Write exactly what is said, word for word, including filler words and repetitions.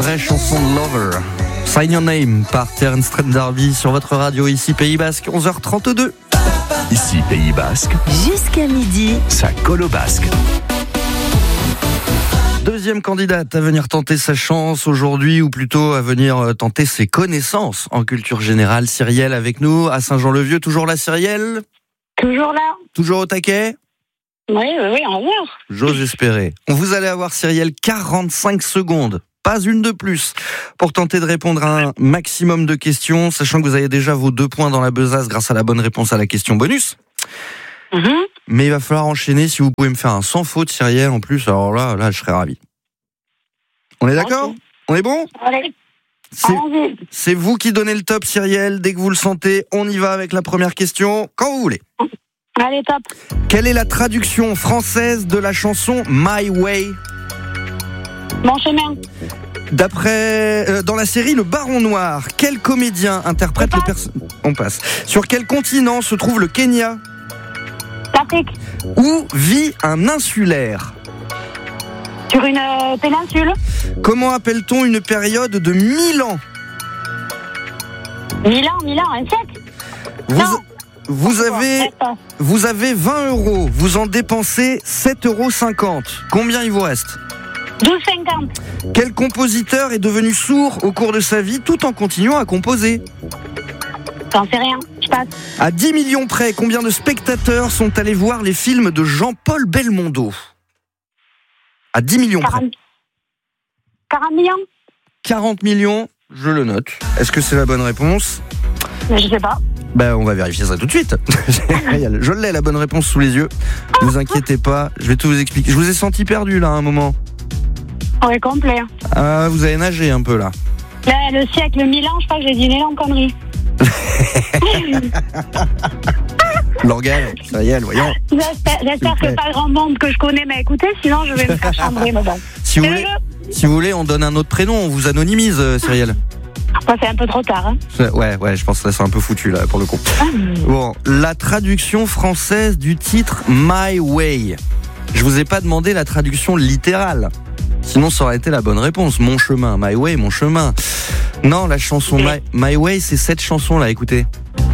vraie chanson de Lover. Sign Your Name par Terence Trent D'Arby sur votre radio ici Pays Basque, onze heures trente-deux. Ici Pays Basque. Jusqu'à midi. Ça colle au basque. Deuxième candidate à venir tenter sa chance aujourd'hui, ou plutôt à venir tenter ses connaissances en culture générale. Cyrielle avec nous à Saint-Jean-le-Vieux. Toujours là, Cyrielle ? Toujours là. Toujours au taquet ? Oui, oui, oui, en voir. J'ose espérer. Vous allez avoir, Cyrielle, quarante-cinq secondes. Pas une de plus, pour tenter de répondre à un maximum de questions, sachant que vous avez déjà vos deux points dans la besace grâce à la bonne réponse à la question bonus. Mm-hmm. Mais il va falloir enchaîner. Si vous pouvez me faire un sans faute, Cyrielle, en plus, alors là, là, je serais ravi. On est d'accord ? Okay. On est bon ? Allez, c'est, allons-y. c'est vous qui donnez le top, Cyrielle. Dès que vous le sentez, on y va avec la première question, quand vous voulez. Allez, top. Quelle est la traduction française de la chanson My Way ? Mon chemin. D'après, euh, dans la série Le Baron Noir, quel comédien interprète le personnage ? On passe. Sur quel continent se trouve le Kenya ? L'Afrique. Où vit un insulaire ? Sur une euh, péninsule. Comment appelle-t-on une période de mille ans ? Mille ans, mille ans, un siècle. Vous, Non. vous avez, vous avez vingt euros. Vous en dépensez sept euros cinquante. Combien il vous reste ? douze cinquante. Quel compositeur est devenu sourd au cours de sa vie tout en continuant à composer ? J'en sais rien, je passe. À dix millions près, combien de spectateurs sont allés voir les films de Jean-Paul Belmondo ? À dix millions près. quarante... quarante millions. quarante millions, je le note. Est-ce que c'est la bonne réponse ? Mais je sais pas. Ben, on va vérifier ça tout de suite. Je l'ai, la bonne réponse sous les yeux. Ne vous inquiétez pas, je vais tout vous expliquer. Je vous ai senti perdu là à un moment. Oui, complet. Ah, vous avez nagé un peu là. Là, le siècle, mille ans, je crois que j'ai dit une énorme connerie. L'organe, ça y est, voyons. J'espère, j'espère que pas grand monde que je connais m'a écouté, sinon je vais me faire chambrer, mais bon. Si vous, voulez, si vous voulez, on donne un autre prénom, on vous anonymise, euh, Cyrielle. Bah, c'est un peu trop tard. Hein. Ouais, ouais, je pense que c'est un peu foutu là pour le coup. Bon, la traduction française du titre My Way. Je vous ai pas demandé la traduction littérale. Sinon, ça aurait été la bonne réponse. Mon chemin, My Way, mon chemin. Non, la chanson My, My Way, c'est cette chanson-là, écoutez.